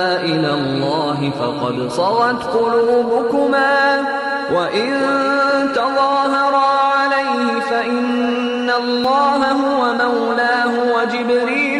إلى الله فقد صغت قلوبكما، وإن تظاهرا عليه فإن الله هو مولاه وجبريل